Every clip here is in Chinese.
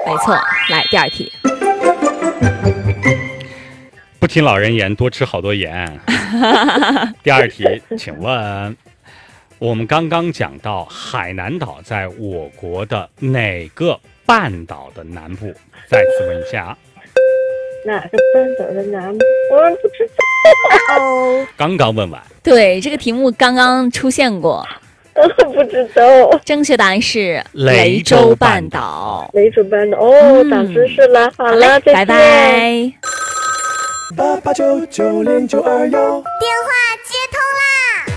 没错。来，第二题。 不听老人言，多吃好多盐。第二题，请问我们刚刚讲到海南岛在我国的哪个半岛的南部？再次问一下， 哪个半岛的南部？我不知道。 刚刚问完。 对，这个题目刚刚出现过。 不知道。 正确答案是雷州半岛。 雷州半岛哦，长知识了。好了，再见。 拜拜。 88990921， 电话接通啦！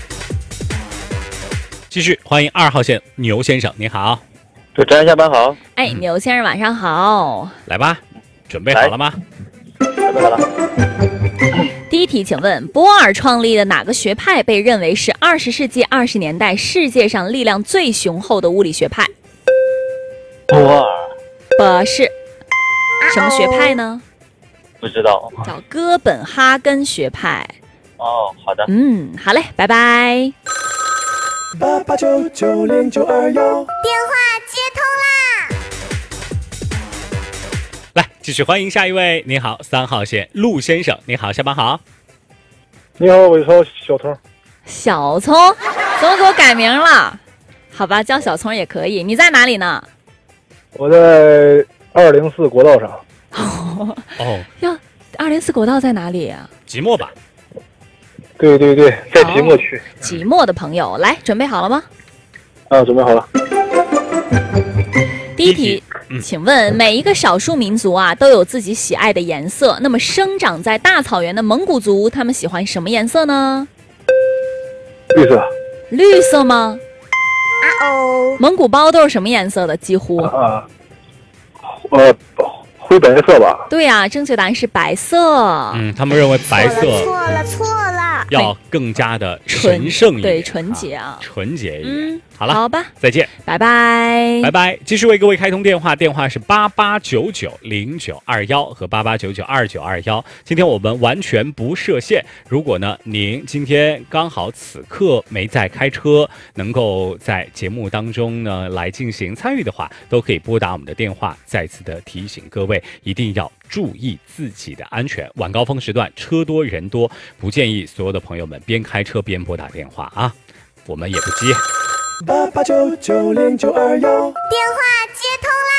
继续欢迎2号线牛先生，你好。 主持人下班好。 哎，牛先生晚上好。 来吧，准备好了吗？ 准备好了。 第一题，请问波尔创立的哪个学派被认为是20世纪20年代世界上力量最雄厚的物理学派？ 波尔？ 不是。什么学派呢？ 不知道。 叫哥本哈根学派。 哦，好的。 好嘞，拜拜。 88990921， 电话接通啦！ 来，继续欢迎下一位。你好，3号线陆先生，你好，下班好。 你好，我叫小聪。 小聪，怎么给我改名了？好吧，叫小聪也可以。你在哪里呢？ 我在204国道上。 哦， 哟，204国道在哪里啊？ 即墨吧。 对对对，在即墨区。 即墨的朋友，来，准备好了吗？ 准备好了。 第一题，请问每一个少数民族啊都有自己喜爱的颜色，那么生长在大草原的蒙古族，他们喜欢什么颜色呢？ 绿色。 绿色吗？蒙古包都是什么颜色的？几乎灰白色吧。 对呀，正确答案是白色。 他们认为白色错了， 要更加的神圣一点， 对，纯洁啊， 纯洁一点。好了， 好吧， 再见， 拜拜， 拜拜。继续为各位开通电话，电话是88990921和88992921。今天我们完全不设限，如果呢您今天刚好此刻没在开车，能够在节目当中呢来进行参与的话，都可以拨打我们的电话。再次的提醒各位，一定要注意自己的安全。晚高峰时段车多人多，不建议所有的朋友们边开车边拨打电话啊，我们也不接。 88990921， 电话接通啦！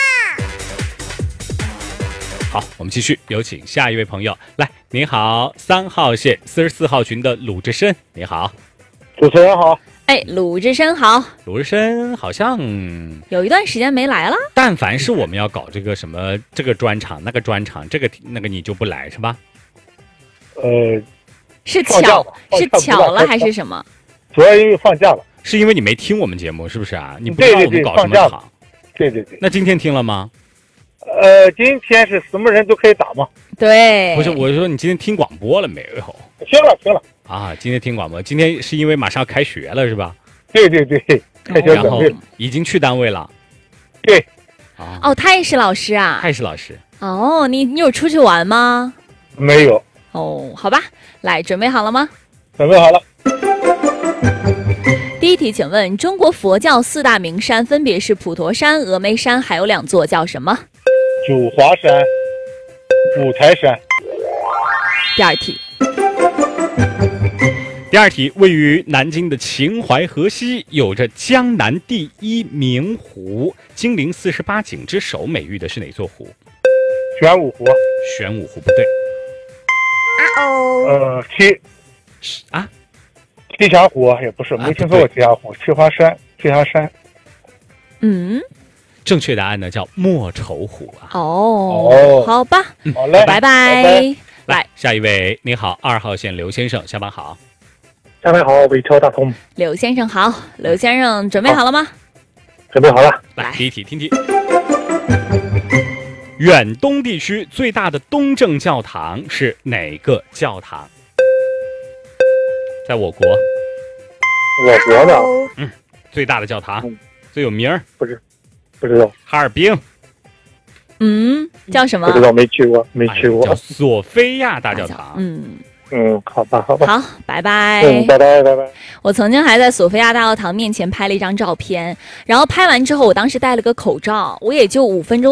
好，我们继续，有请下一位朋友来。你好，3号线44号群的鲁智深，你好。 主持人好。 哎，鲁智深好。 鲁智深好像有一段时间没来了。 但凡是我们要搞这个什么这个专场那个专场，这个那个你就不来是吧？ 是巧了还是什么？ 主要因为放假了。 是因为你没听我们节目是不是啊？你不知道我们搞什么场？ 对对对。 那今天听了吗？ 今天是什么人都可以打吗？ 对。 不是，我说你今天听广播了没有？ 听了。 啊，今天听广播，今天是因为马上要开学了是吧？ 对对对，开学然后已经去单位了。 对。 哦，他也是老师啊。 他也是老师。 哦，你有出去玩吗？ 没有。 哦，好吧，来，准备好了吗？ 准备好了。 第一题，请问中国佛教4大名山分别是普陀山、峨眉山，还有2座叫什么？ 九华山、五台山。 第二题。 第二题，位于南京的秦淮河西，有着江南第一名湖、金陵48景之首美誉的是哪座湖？ 玄武湖。 玄武湖不对。 七霞湖也不是，没听说过七霞湖。七霞山。 正确答案呢叫莫愁湖啊。 好吧， 好嘞， 拜拜。 来，下一位，你好，2号线刘先生，下班好。 下班好，尾桥大通。 刘先生好，刘先生准备好了吗？ 准备好了。 来，第一题，听题。远东地区最大的东正教堂是哪个教堂？在我国。 我国的。 最大的教堂，最有名儿。 不知道。 哈尔滨。 叫什么？ 不知道，没去过。 叫索菲亚大教堂。 好吧。 好，拜拜。 拜拜。 我曾经还在索菲亚大教堂面前拍了一张照片，然后拍完之后，我当时戴了个口罩，我也就5分钟。